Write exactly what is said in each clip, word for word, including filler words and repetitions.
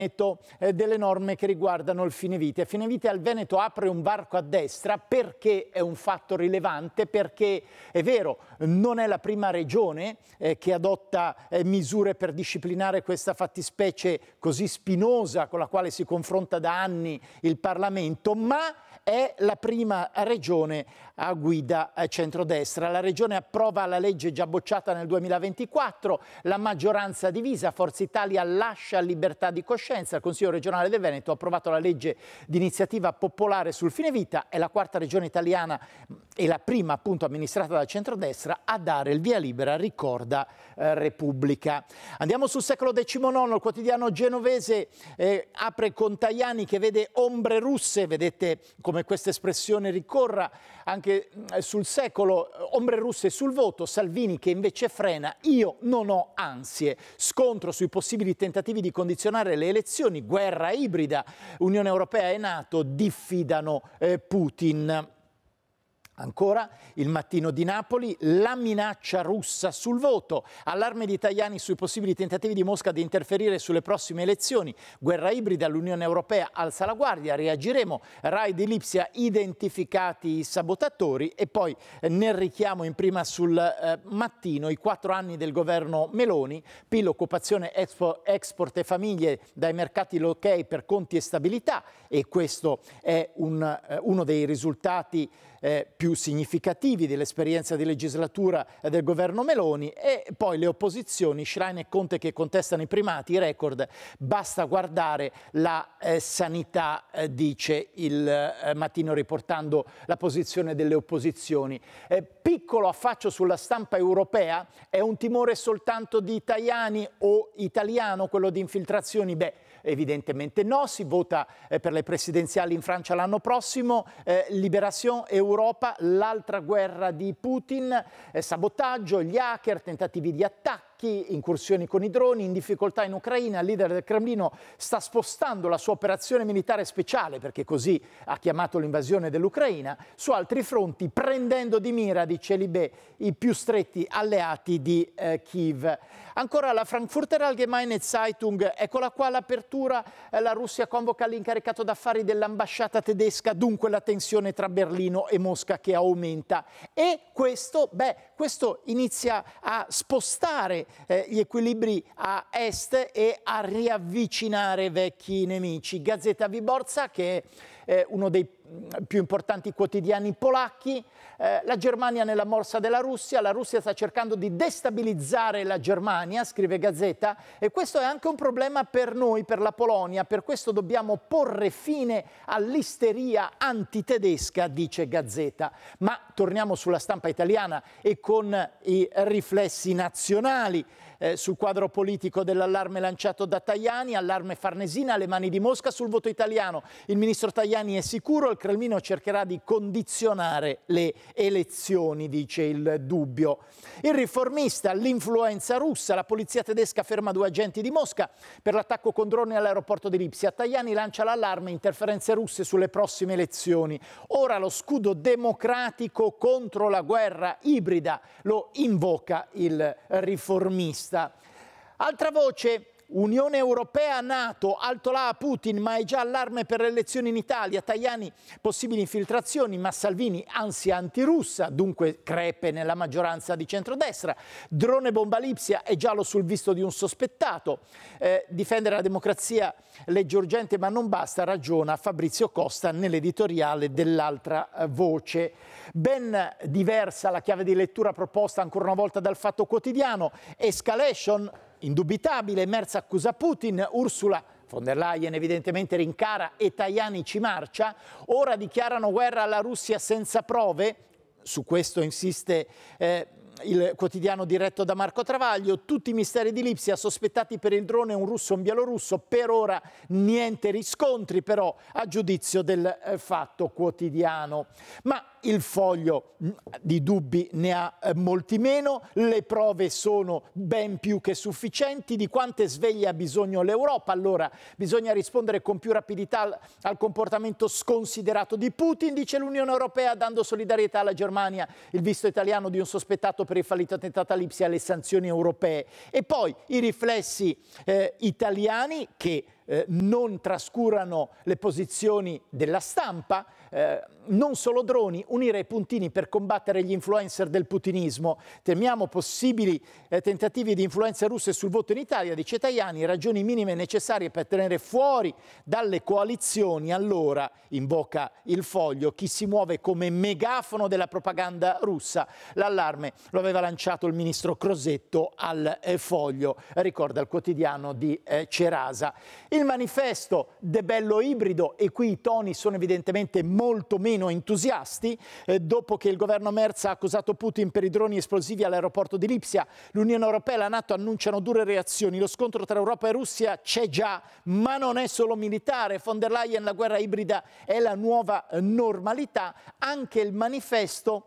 eh, delle norme che riguardano il fine vita. Fine vita al Veneto apre un varco a destra perché è un fatto rilevante, perché è vero, non è la prima regione eh, che adotta eh, misure per disciplinare questa fattispecie così spinosa con la quale si confronta da anni il Parlamento, ma è la prima regione a guida a centrodestra. La regione approva la legge già bocciata nel duemilaventiquattro, la maggioranza divisa, Forza Italia lascia libertà di coscienza, il Consiglio regionale del Veneto ha approvato la legge di iniziativa popolare sul fine vita, è la quarta regione italiana e la prima appunto amministrata da centrodestra a dare il via libera, ricorda eh, Repubblica. Andiamo sul secolo diciannove, il quotidiano genovese eh, apre con Tajani che vede ombre russe, vedete come questa espressione ricorra anche sul secolo, ombre russe sul voto, Salvini che invece frena, io non ho ansie, scontro sui possibili tentativi di condizionare le elezioni, guerra ibrida, Unione Europea e NATO diffidano eh, Putin. Ancora, il Mattino di Napoli, la minaccia russa sul voto, allarme di Tajani sui possibili tentativi di Mosca di interferire sulle prossime elezioni, guerra ibrida, l'Unione Europea alza la guardia, reagiremo, Rai di Lipsia identificati i sabotatori e poi eh, nel richiamo in prima sul eh, Mattino i quattro anni del governo Meloni, P I L, occupazione, expo, export e famiglie dai mercati ok per conti e stabilità e questo è un, eh, uno dei risultati Eh, più significativi dell'esperienza di legislatura eh, del governo Meloni e poi le opposizioni, Schlein e Conte che contestano i primati, i record, basta guardare la eh, sanità, eh, dice il eh, Mattino riportando la posizione delle opposizioni. Eh, piccolo affaccio sulla stampa europea, è un timore soltanto di Tajani o italiano quello di infiltrazioni? Beh, evidentemente no, si vota eh, per le presidenziali in Francia l'anno prossimo, eh, Libération Europa, l'altra guerra di Putin, eh, sabotaggio, gli hacker, tentativi di attacchi, incursioni con i droni, in difficoltà in Ucraina, il leader del Cremlino sta spostando la sua operazione militare speciale, perché così ha chiamato l'invasione dell'Ucraina, su altri fronti, prendendo di mira, dice Libé, i più stretti alleati di eh, Kiev. Ancora la Frankfurter Allgemeine Zeitung, eccola qua l'apertura, eh, la Russia convoca l'incaricato d'affari dell'ambasciata tedesca, dunque la tensione tra Berlino e Mosca che aumenta. E questo, beh, questo inizia a spostare eh, gli equilibri a est e a riavvicinare vecchi nemici. Gazzetta Wyborcza, che è eh, uno dei più importanti quotidiani polacchi, eh, la Germania nella morsa della Russia, la Russia sta cercando di destabilizzare la Germania, scrive Gazzetta, e questo è anche un problema per noi, per la Polonia, per questo dobbiamo porre fine all'isteria antitedesca, dice Gazzetta. Ma torniamo sulla stampa italiana e con i riflessi nazionali. Eh, sul quadro politico dell'allarme lanciato da Tajani, allarme Farnesina, alle mani di Mosca sul voto italiano. Il ministro Tajani è sicuro, il Cremlino cercherà di condizionare le elezioni, dice il Dubbio. Il Riformista, l'influenza russa, la polizia tedesca ferma due agenti di Mosca per l'attacco con droni all'aeroporto di Lipsia. Tajani lancia l'allarme, interferenze russe sulle prossime elezioni. Ora lo scudo democratico contro la guerra ibrida, lo invoca il Riformista. Altra voce, Unione Europea, NATO, alto là a Putin, ma è già allarme per le elezioni in Italia. Tajani, possibili infiltrazioni, ma Salvini, ansia antirussa, dunque crepe nella maggioranza di centrodestra. Drone bomba Lipsia è giallo sul visto di un sospettato. Eh, difendere la democrazia, legge urgente ma non basta, ragiona Fabrizio Costa nell'editoriale dell'altra voce. Ben diversa la chiave di lettura proposta ancora una volta dal Fatto Quotidiano. Escalation indubitabile, Merz accusa Putin, Ursula von der Leyen evidentemente rincara e Tajani ci marcia, ora dichiarano guerra alla Russia senza prove, su questo insiste eh, il quotidiano diretto da Marco Travaglio, tutti i misteri di Lipsia, sospettati per il drone un russo e un bielorusso, per ora niente riscontri però a giudizio del eh, Fatto Quotidiano. Ma il Foglio di dubbi ne ha eh, molti meno, le prove sono ben più che sufficienti. Di quante sveglie ha bisogno l'Europa? Allora bisogna rispondere con più rapidità al, al comportamento sconsiderato di Putin, dice l'Unione Europea, dando solidarietà alla Germania, il visto italiano di un sospettato per il fallito attentato a Lipsia, alle sanzioni europee. E poi i riflessi eh, italiani che eh, non trascurano le posizioni della stampa. Eh, non solo droni, unire i puntini per combattere gli influencer del putinismo. Temiamo possibili eh, tentativi di influenze russe sul voto in Italia, dice Tajani, ragioni minime necessarie per tenere fuori dalle coalizioni. Allora, invoca il Foglio, chi si muove come megafono della propaganda russa. L'allarme lo aveva lanciato il ministro Crosetto al eh, Foglio, ricorda il quotidiano di eh, Cerasa. Il manifesto De Bello ibrido, e qui i toni sono evidentemente molto meno entusiasti, eh, dopo che il governo Merz ha accusato Putin per i droni esplosivi all'aeroporto di Lipsia. L'Unione Europea e la NATO annunciano dure reazioni. Lo scontro tra Europa e Russia c'è già, ma non è solo militare. Von der Leyen, la guerra ibrida è la nuova eh, normalità. Anche il manifesto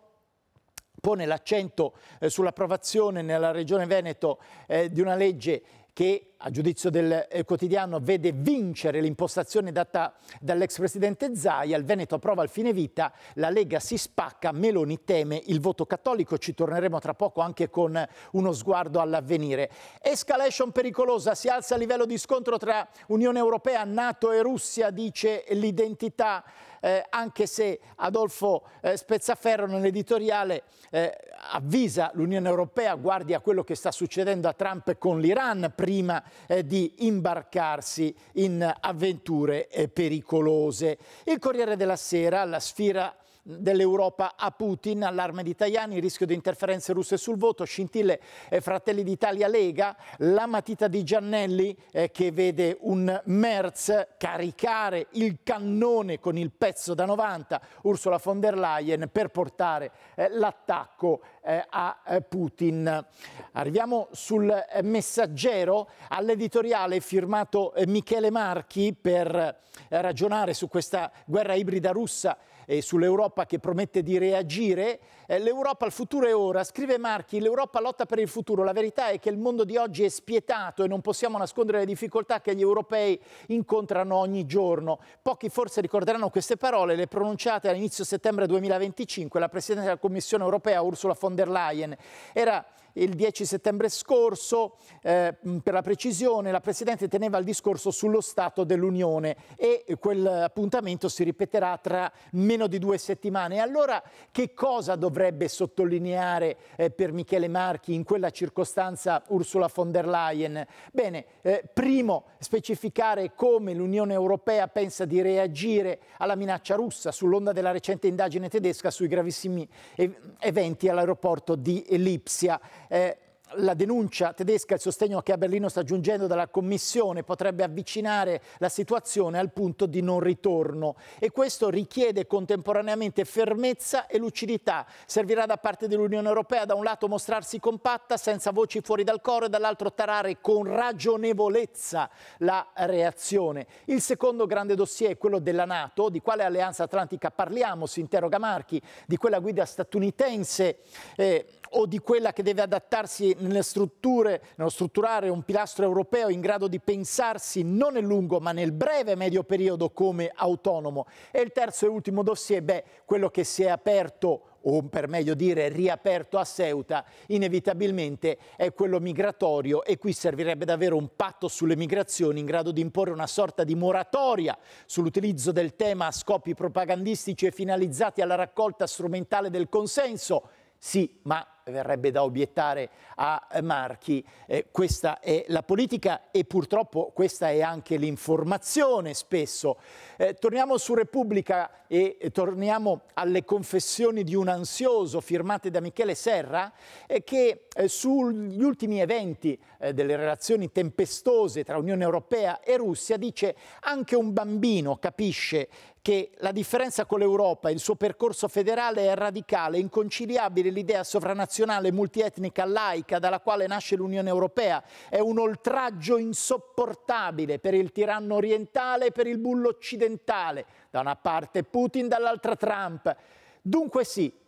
pone l'accento eh, sull'approvazione nella Regione Veneto eh, di una legge che, a giudizio del eh, quotidiano, vede vincere l'impostazione data dall'ex presidente Zaia. Il Veneto approva il fine vita, la Lega si spacca, Meloni teme il voto cattolico. Ci torneremo tra poco anche con uno sguardo all'avvenire. Escalation pericolosa, si alza il livello di scontro tra Unione Europea, NATO e Russia, dice l'Identità. Eh, anche se Adolfo eh, Spezzaferro nell'editoriale eh, avvisa l'Unione Europea, guardi a quello che sta succedendo a Trump con l'Iran, prima eh, di imbarcarsi in avventure eh, pericolose. Il Corriere della Sera, la sfida dell'Europa a Putin, allarme di Tajani, rischio di interferenze russe sul voto, scintille eh, Fratelli d'Italia Lega, la matita di Giannelli eh, che vede un Merz caricare il cannone con il pezzo da novanta, Ursula von der Leyen, per portare eh, l'attacco eh, a eh, Putin. Arriviamo sul eh, Messaggero, all'editoriale firmato eh, Michele Marchi per eh, ragionare su questa guerra ibrida russa e sull'Europa che promette di reagire. Eh, L'Europa, il futuro è ora, scrive Marchi, l'Europa lotta per il futuro. La verità è che il mondo di oggi è spietato e non possiamo nascondere le difficoltà che gli europei incontrano ogni giorno. Pochi forse ricorderanno queste parole, le pronunciate all'inizio settembre duemilaventicinque. La Presidente della Commissione europea, Ursula von der Leyen, era il dieci settembre scorso, eh, per la precisione, la Presidente teneva il discorso sullo Stato dell'Unione e quel appuntamento si ripeterà tra meno di due settimane. E allora che cosa dovrebbe sottolineare eh, per Michele Marchi in quella circostanza Ursula von der Leyen? Bene, eh, primo, specificare come l'Unione Europea pensa di reagire alla minaccia russa sull'onda della recente indagine tedesca sui gravissimi ev- eventi all'aeroporto di Lipsia. Eh, la denuncia tedesca, il sostegno che a Berlino sta giungendo dalla Commissione potrebbe avvicinare la situazione al punto di non ritorno e questo richiede contemporaneamente fermezza e lucidità. Servirà da parte dell'Unione Europea da un lato mostrarsi compatta senza voci fuori dal coro e dall'altro tarare con ragionevolezza la reazione. Il secondo grande dossier è quello della NATO. Di quale alleanza atlantica parliamo? Si interroga Marchi. Di quella guida statunitense eh, o di quella che deve adattarsi nelle strutture, nello strutturare un pilastro europeo in grado di pensarsi non nel lungo ma nel breve e medio periodo come autonomo. E il terzo e ultimo dossier, beh, quello che si è aperto o per meglio dire riaperto a Ceuta, inevitabilmente è quello migratorio e qui servirebbe davvero un patto sulle migrazioni in grado di imporre una sorta di moratoria sull'utilizzo del tema a scopi propagandistici e finalizzati alla raccolta strumentale del consenso. Sì, ma verrebbe da obiettare a Marchi, eh, questa è la politica e purtroppo questa è anche l'informazione spesso. Eh, torniamo su Repubblica e eh, torniamo alle confessioni di un ansioso firmate da Michele Serra eh, che eh, sugli ultimi eventi eh, delle relazioni tempestose tra Unione Europea e Russia dice anche un bambino capisce che la differenza con l'Europa e il suo percorso federale è radicale, inconciliabile l'idea sovranazionale multietnica laica dalla quale nasce l'Unione Europea. È un oltraggio insopportabile per il tiranno orientale e per il bullo occidentale. Da una parte Putin, dall'altra Trump. Dunque sì,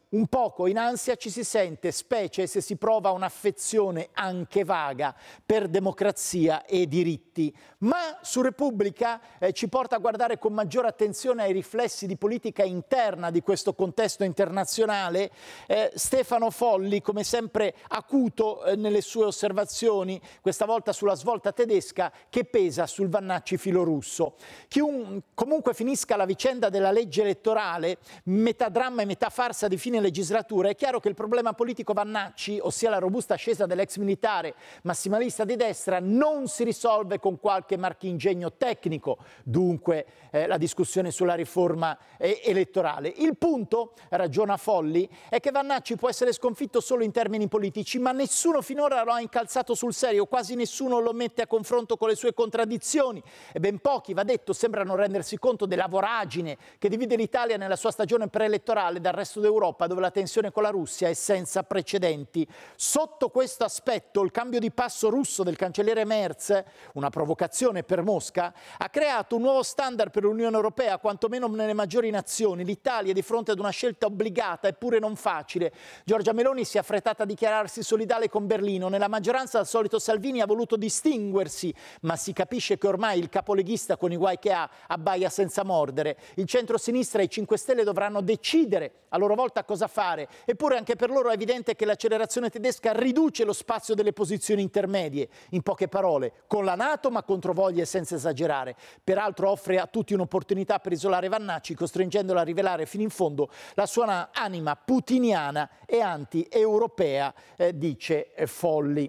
un poco in ansia ci si sente, specie se si prova un'affezione anche vaga per democrazia e diritti. Ma su Repubblica eh, ci porta a guardare con maggiore attenzione ai riflessi di politica interna di questo contesto internazionale. Eh, Stefano Folli, come sempre acuto eh, nelle sue osservazioni, questa volta sulla svolta tedesca che pesa sul Vannacci filorusso. Chiun, comunque finisca la vicenda della legge elettorale, metà dramma e metà farsa di fine legislatura, è chiaro che il problema politico Vannacci, ossia la robusta ascesa dell'ex militare massimalista di destra, non si risolve con qualche marchingegno tecnico, dunque eh, la discussione sulla riforma eh, elettorale. Il punto, ragiona Folli, è che Vannacci può essere sconfitto solo in termini politici, ma nessuno finora lo ha incalzato sul serio, quasi nessuno lo mette a confronto con le sue contraddizioni e ben pochi, va detto, sembrano rendersi conto della voragine che divide l'Italia nella sua stagione preelettorale dal resto d'Europa, dove la tensione con la Russia è senza precedenti. Sotto questo aspetto, il cambio di passo russo del cancelliere Merz, una provocazione per Mosca, ha creato un nuovo standard per l'Unione Europea, quantomeno nelle maggiori nazioni. L'Italia, di fronte ad una scelta obbligata eppure non facile. Giorgia Meloni si è affrettata a dichiararsi solidale con Berlino. Nella maggioranza, al solito Salvini ha voluto distinguersi, ma si capisce che ormai il capoleghista, con i guai che ha, abbaia senza mordere. Il centro-sinistra e i cinque Stelle dovranno decidere a loro volta cosa fare, eppure anche per loro è evidente che l'accelerazione tedesca riduce lo spazio delle posizioni intermedie. In poche parole, con la NATO ma contro voglia e senza esagerare. Peraltro offre a tutti un'opportunità per isolare Vannacci, costringendolo a rivelare fino in fondo la sua anima putiniana e anti-europea, eh, dice Folli.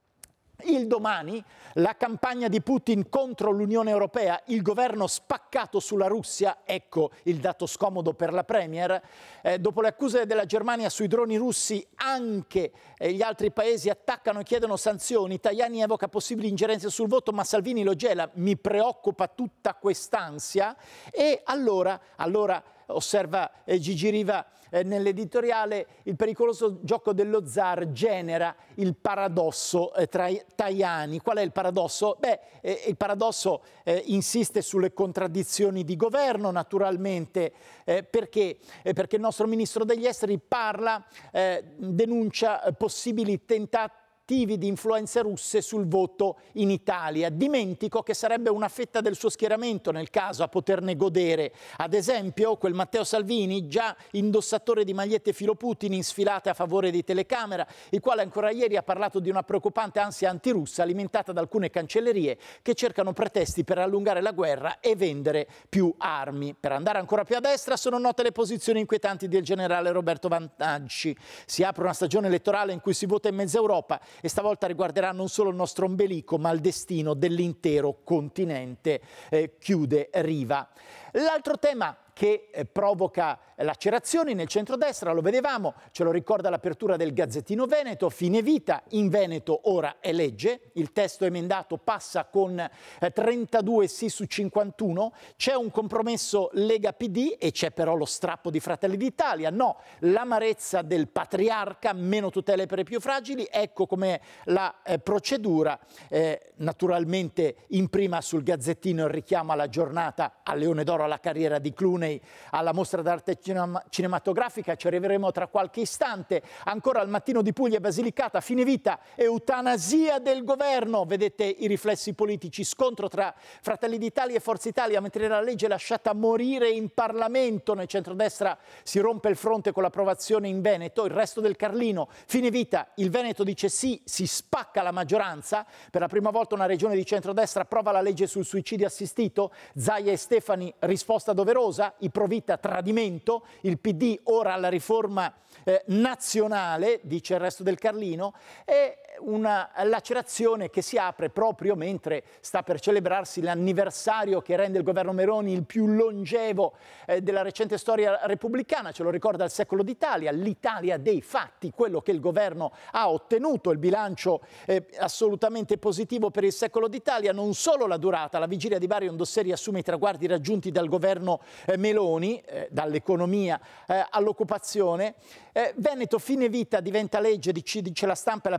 Il Domani, la campagna di Putin contro l'Unione Europea, il governo spaccato sulla Russia, ecco il dato scomodo per la Premier. Eh, dopo le accuse della Germania sui droni russi, anche eh, gli altri paesi attaccano e chiedono sanzioni. Tajani evoca possibili ingerenze sul voto, ma Salvini lo gela. Mi preoccupa tutta quest'ansia. E allora, allora osserva eh, Gigi Riva eh, nell'editoriale, il pericoloso gioco dello zar genera il paradosso eh, tra Tajani. Qual è il paradosso? Beh, eh, il paradosso eh, insiste sulle contraddizioni di governo, naturalmente, eh, perché? Eh, perché il nostro ministro degli esteri parla, eh, denuncia eh, possibili tentativi di influenze russe sul voto in Italia. Dimentico che sarebbe una fetta del suo schieramento nel caso a poterne godere. Ad esempio, quel Matteo Salvini, già indossatore di magliette filo Putin in sfilate a favore di telecamera, il quale ancora ieri ha parlato di una preoccupante ansia antirussa alimentata da alcune cancellerie che cercano pretesti per allungare la guerra e vendere più armi. Per andare ancora più a destra sono note le posizioni inquietanti del generale Roberto Vannacci. Si apre una stagione elettorale in cui si vota in mezza Europa e stavolta riguarderà non solo il nostro ombelico, ma il destino dell'intero continente, eh, chiude Riva. L'altro tema che eh, provoca lacerazioni nel centrodestra, lo vedevamo, ce lo ricorda l'apertura del Gazzettino Veneto, fine vita, in Veneto ora è legge, il testo emendato passa con eh, trentadue sì su cinquantuno, c'è un compromesso Lega-P D e c'è però lo strappo di Fratelli d'Italia, no, l'amarezza del patriarca, meno tutele per i più fragili, ecco com'è la eh, procedura, eh, naturalmente in prima sul Gazzettino il richiamo alla giornata, al Leone d'Oro, alla carriera di Clooney, alla mostra d'arte cinematografica, ci arriveremo tra qualche istante. Ancora al Mattino di Puglia e Basilicata, fine vita, eutanasia del governo, vedete i riflessi politici, scontro tra Fratelli d'Italia e Forza Italia, mentre la legge è lasciata morire in Parlamento, nel centrodestra si rompe il fronte con l'approvazione in Veneto, il resto del Carlino, fine vita, il Veneto dice sì, si spacca la maggioranza, per la prima volta una regione di centrodestra approva la legge sul suicidio assistito, Zaia e Stefani risposta doverosa, i Provita tradimento, il P D ora alla riforma eh, nazionale, dice il resto del Carlino, e una lacerazione che si apre proprio mentre sta per celebrarsi l'anniversario che rende il governo Meloni il più longevo eh, della recente storia repubblicana, ce lo ricorda il secolo d'Italia, l'Italia dei fatti, quello che il governo ha ottenuto, il bilancio eh, assolutamente positivo per il secolo d'Italia, non solo la durata, la vigilia di Bari Ondosseri assume i traguardi raggiunti dal governo eh, Meloni, eh, dall'economia eh, all'occupazione, eh, Veneto fine vita diventa legge, dice, dice la Stampa, è la prima regione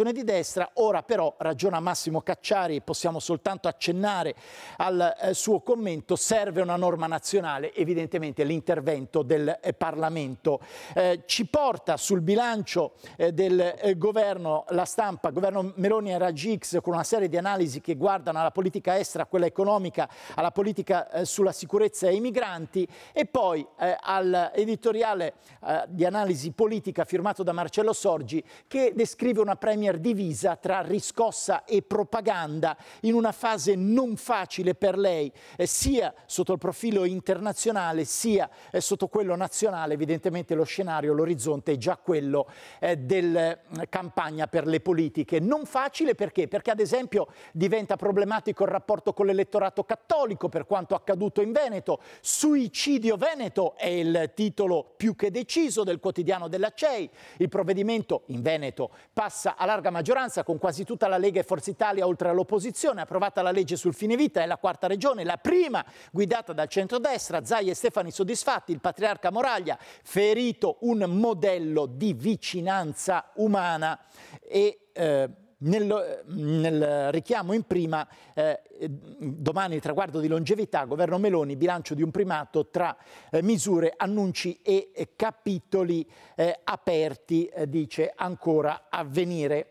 ragione di destra. Ora però ragiona Massimo Cacciari, possiamo soltanto accennare al eh, suo commento, serve una norma nazionale, evidentemente l'intervento del eh, Parlamento. Eh, ci porta sul bilancio eh, del eh, governo La Stampa, governo Meloni e Raggi X, con una serie di analisi che guardano alla politica estera, a quella economica, alla politica eh, sulla sicurezza e ai migranti, e poi eh, all'editoriale eh, di analisi politica firmato da Marcello Sorgi, che descrive una premier divisa tra riscossa e propaganda in una fase non facile per lei, eh, sia sotto il profilo internazionale sia eh, sotto quello nazionale. Evidentemente lo scenario, l'orizzonte è già quello eh, della campagna per le politiche. Non facile perché? Perché ad esempio diventa problematico il rapporto con l'elettorato cattolico, per quanto accaduto in Veneto. Suicidio Veneto è il titolo più che deciso del quotidiano della C E I. Il provvedimento in Veneto passa a larga maggioranza con quasi tutta la Lega e Forza Italia oltre all'opposizione. Approvata la legge sul fine vita, è la quarta regione, la prima guidata dal centrodestra. Zai e Stefani soddisfatti, il patriarca Moraglia ferito un modello di vicinanza umana. E eh, Nel, nel richiamo in prima, eh, domani il traguardo di longevità, governo Meloni, bilancio di un primato tra eh, misure, annunci e eh, capitoli eh, aperti, eh, dice ancora a venire.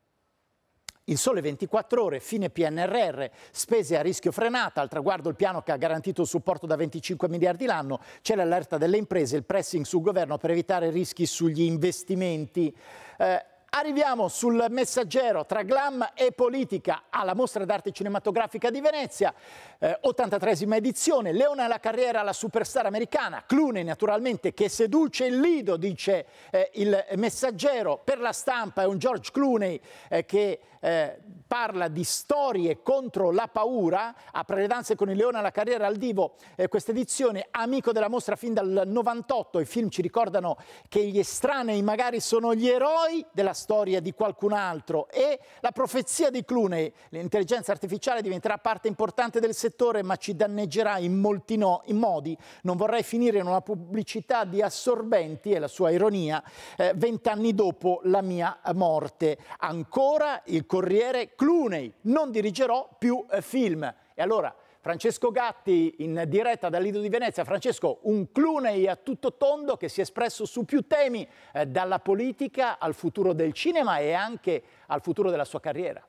Il Sole ventiquattro Ore, fine P N R R, spese a rischio frenata, al traguardo il piano che ha garantito il supporto da venticinque miliardi l'anno, c'è l'allerta delle imprese, il pressing sul governo per evitare rischi sugli investimenti. Eh, Arriviamo sul Messaggero, tra glam e politica, alla Mostra d'Arte Cinematografica di Venezia, eh, ottantatreesima edizione, Leone alla carriera, la superstar americana, Clooney naturalmente che seduce il lido, dice eh, il Messaggero. Per La Stampa è un George Clooney eh, che eh, parla di storie contro la paura, apre le danze con il Leone alla carriera al divo, eh, questa edizione, amico della mostra fin dal novantotto, i film ci ricordano che gli estranei magari sono gli eroi della storia di qualcun altro, e la profezia di Clooney, l'intelligenza artificiale diventerà parte importante del settore ma ci danneggerà in molti no, in modi. Non vorrei finire in una pubblicità di assorbenti, è la sua ironia, eh, vent'anni dopo la mia morte. Ancora il Corriere, Clooney, non dirigerò più eh, film. E allora Francesco Gatti in diretta dal Lido di Venezia. Francesco, un Clooney a tutto tondo che si è espresso su più temi, eh, dalla politica al futuro del cinema e anche al futuro della sua carriera.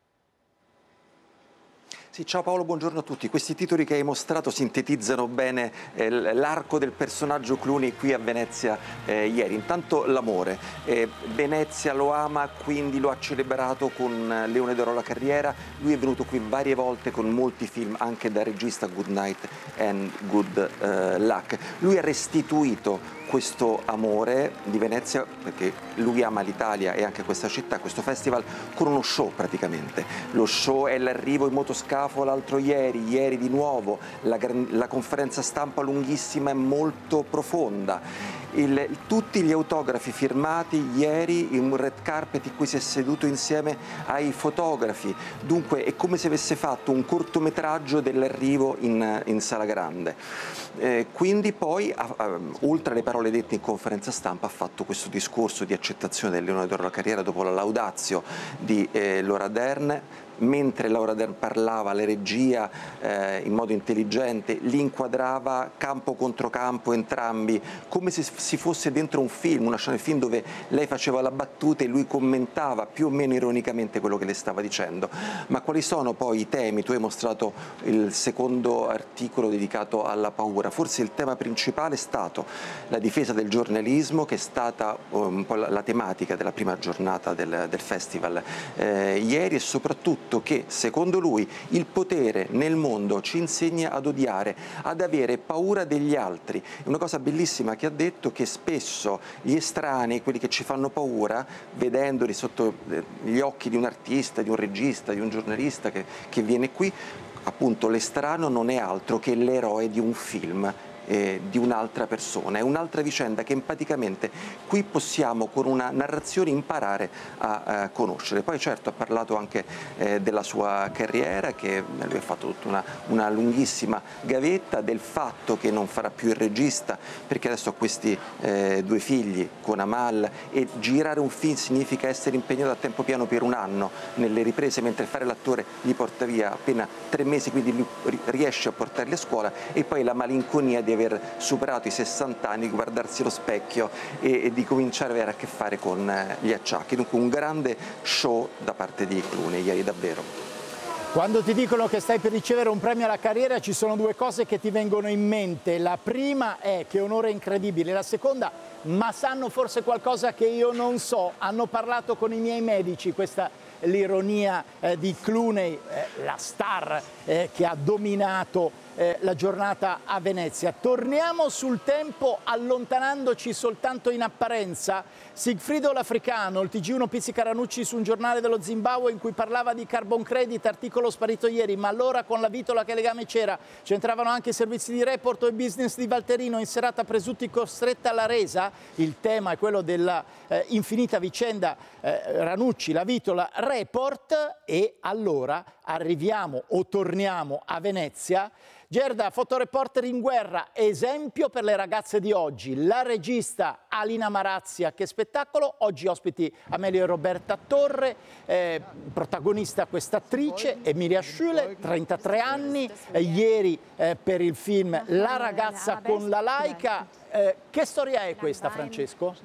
Sì, ciao Paolo, buongiorno a tutti. Questi titoli che hai mostrato sintetizzano bene eh, l'arco del personaggio Clooney qui a Venezia eh, ieri. Intanto l'amore. Eh, Venezia lo ama, quindi lo ha celebrato con Leone d'Oro alla carriera. Lui è venuto qui varie volte con molti film, anche da regista, Good Night and Good uh, Luck. Lui ha restituito questo amore di Venezia, perché lui ama l'Italia e anche questa città, questo festival, con uno show praticamente. Lo show è l'arrivo in motoscafo l'altro ieri, ieri di nuovo, la, la conferenza stampa lunghissima e molto profonda. Il, tutti gli autografi firmati ieri in un red carpet in cui si è seduto insieme ai fotografi. Dunque è come se avesse fatto un cortometraggio dell'arrivo in, in Sala Grande. Eh, quindi poi, a, a, oltre alle parole dette in conferenza stampa, ha fatto questo discorso di accettazione del Leone d'Oro alla carriera dopo la laudatio di eh, Laura Dern. Mentre Laura Dern parlava, la regia eh, in modo intelligente li inquadrava campo contro campo entrambi, come se si fosse dentro un film, una scena di film dove lei faceva la battuta e lui commentava più o meno ironicamente quello che le stava dicendo. Ma quali sono poi i temi? Tu hai mostrato il secondo articolo dedicato alla paura. Forse il tema principale è stato la difesa del giornalismo, che è stata un po' la, la tematica della prima giornata del, del festival eh, ieri, e soprattutto che secondo lui il potere nel mondo ci insegna ad odiare, ad avere paura degli altri. È una cosa bellissima che ha detto, che spesso gli estranei, quelli che ci fanno paura, vedendoli sotto gli occhi di un artista, di un regista, di un giornalista che, che viene qui, appunto l'estraneo non è altro che l'eroe di un film eh, di un'altra persona, è un'altra vicenda che empaticamente qui possiamo con una narrazione imparare a, a conoscere. Poi certo ha parlato anche eh, della sua carriera, che lui ha fatto tutta una, una lunghissima gavetta, del fatto che non farà più il regista perché adesso ha questi eh, due figli con Amal e girare un film significa essere impegnato a tempo pieno per un anno nelle riprese, mentre fare l'attore gli porta via appena tre mesi, quindi lui riesce a portarli a scuola, e poi la malinconia di aver superato i sessanta anni, di guardarsi allo specchio e, e di cominciare ad avere a che fare con eh, gli acciacchi. Dunque un grande show da parte di Clooney ieri, davvero. Quando ti dicono che stai per ricevere un premio alla carriera ci sono due cose che ti vengono in mente. La prima è che onore incredibile, la seconda, ma sanno forse qualcosa che io non so, hanno parlato con i miei medici, questa è l'ironia eh, di Clooney, eh, la star eh, che ha dominato eh, la giornata a Venezia. Torniamo sul tempo allontanandoci soltanto in apparenza. Sigfrido L'Africano, il T G uno pizzica Ranucci su un giornale dello Zimbabwe in cui parlava di carbon credit, articolo sparito ieri, ma allora con la Vitola che legame c'era? C'entravano anche i servizi di Report o il business di Valterino, in serata presunti costretta alla resa. Il tema è quello della eh, infinita vicenda eh, Ranucci, la Vitola, Report, e allora arriviamo o torniamo a Venezia. Gerda, fotoreporter in guerra, esempio per le ragazze di oggi. La regista Alina Marazia, che spettacolo, oggi ospiti Amelio e Roberta Torre, eh, protagonista questa attrice, Emilia Schüle, trentatré anni, eh, ieri eh, per il film La ragazza con la laica. Eh, che storia è questa, Francesco?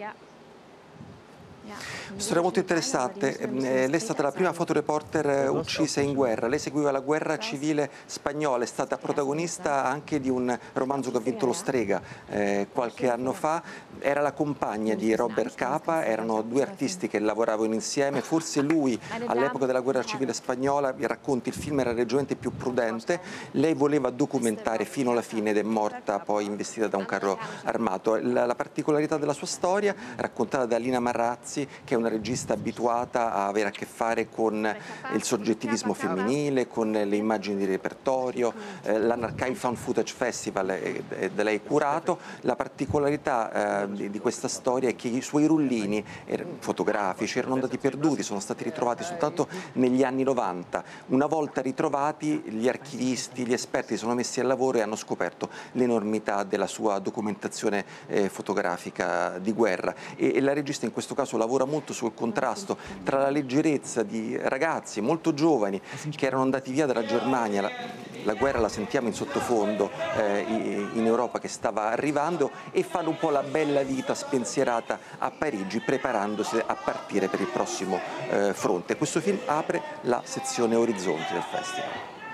Storia molto interessante. Lei è stata la prima fotoreporter uccisa in guerra. Lei seguiva la guerra civile spagnola, è stata protagonista anche di un romanzo che ha vinto lo Strega eh, qualche anno fa. Era la compagna di Robert Capa, erano due artisti che lavoravano insieme. Forse lui all'epoca della guerra civile spagnola, vi racconti, il film era leggermente più prudente. Lei voleva documentare fino alla fine ed è morta poi investita da un carro armato. La, la particolarità della sua storia, raccontata da Alina Marazzi, che è una regista abituata a avere a che fare con il soggettivismo femminile, con le immagini di repertorio, eh, l'Anarchive Found Footage Festival è, è da lei curato. La particolarità eh, di, di questa storia è che i suoi rullini er, fotografici erano andati perduti, sono stati ritrovati soltanto negli anni novanta. Una volta ritrovati, gli archivisti, gli esperti si sono messi al lavoro e hanno scoperto l'enormità della sua documentazione eh, fotografica di guerra, e, e la regista in questo caso lavora molto sul contrasto tra la leggerezza di ragazzi molto giovani che erano andati via dalla Germania, la, la guerra la sentiamo in sottofondo eh, in Europa che stava arrivando, e fanno un po' la bella vita spensierata a Parigi preparandosi a partire per il prossimo eh, fronte. Questo film apre la sezione Orizzonti del festival.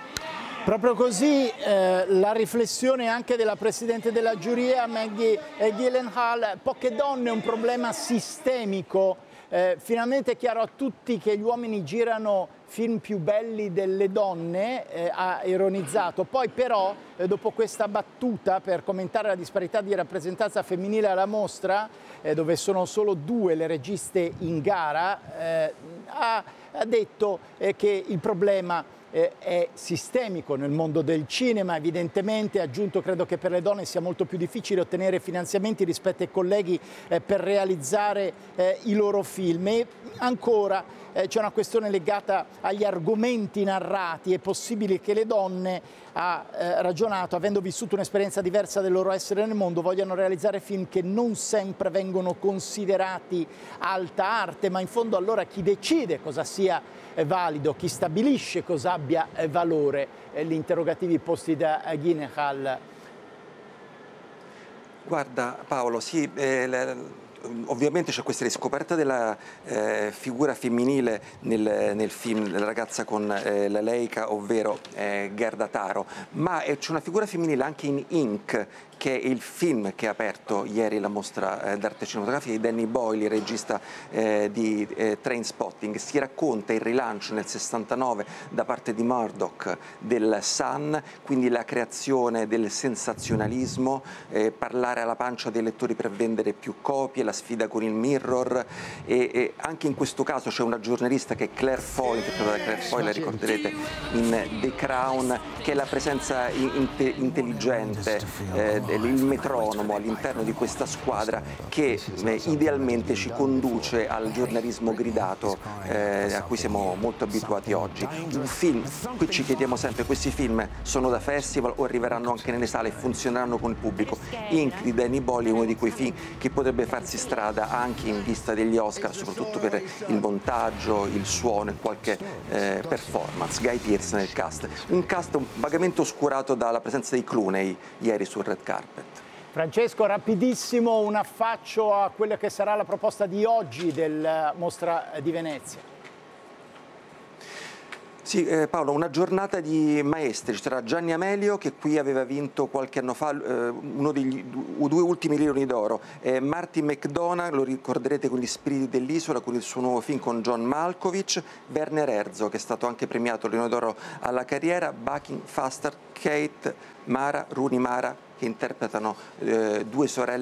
Proprio così eh, la riflessione anche della Presidente della giuria Maggie Gyllenhaal, poche donne, un problema sistemico. Eh, finalmente è chiaro a tutti che gli uomini girano film più belli delle donne, eh, ha ironizzato. Poi però, eh, dopo questa battuta per commentare la disparità di rappresentanza femminile alla mostra, eh, dove sono solo due le registe in gara, eh, ha, ha detto eh, che il problema è sistemico nel mondo del cinema, evidentemente. Ha aggiunto: credo che per le donne sia molto più difficile ottenere finanziamenti rispetto ai colleghi eh, per realizzare eh, i loro film. E ancora eh, c'è una questione legata agli argomenti narrati. È possibile che le donne, ha eh, ragionato, avendo vissuto un'esperienza diversa del loro essere nel mondo, vogliano realizzare film che non sempre vengono considerati alta arte, ma in fondo allora chi decide cosa sia eh, valido, chi stabilisce cosa abbia eh, valore? Eh, gli interrogativi posti da eh, Gyllenhaal. Guarda Paolo, sì, eh, le... ovviamente c'è questa riscoperta della eh, figura femminile nel, nel film La ragazza con eh, la laica, ovvero eh, Gerda Taro, ma c'è una figura femminile anche in Ink che è il film che ha aperto ieri la mostra eh, d'arte cinematografica di Danny Boyle, regista eh, di eh, Trainspotting. Si racconta il rilancio nel sessantanove da parte di Murdoch del Sun, quindi la creazione del sensazionalismo, eh, parlare alla pancia dei lettori per vendere più copie, la sfida con il Mirror, e, e anche in questo caso c'è una giornalista che è Claire Foy, interpretata da Claire Foy, la ricorderete in The Crown, che è la presenza in, in, intelligente, eh, il metronomo all'interno di questa squadra che eh, idealmente ci conduce al giornalismo gridato eh, a cui siamo molto abituati oggi. Un film, qui ci chiediamo sempre, questi film sono da festival o arriveranno anche nelle sale e funzioneranno con il pubblico? Ink di Danny Boyle è uno di quei film che potrebbe farsi strada anche in vista degli Oscar, soprattutto per il montaggio, il suono e qualche eh, performance. Guy Pearce nel cast, un cast vagamente oscurato dalla presenza di Clooney ieri sul red carpet. Francesco, rapidissimo un affaccio a quella che sarà la proposta di oggi della Mostra di Venezia. Sì, eh, Paolo, una giornata di maestri. Ci sarà Gianni Amelio, che qui aveva vinto qualche anno fa eh, uno degli due ultimi Leoni d'Oro, eh, Martin McDonagh, lo ricorderete con Gli Spiriti dell'Isola, con il suo nuovo film con John Malkovich, Werner Herzog, che è stato anche premiato Leone d'Oro alla carriera, Bucking Faster, Kate Mara, Rooney Mara, che interpretano eh, due sorelle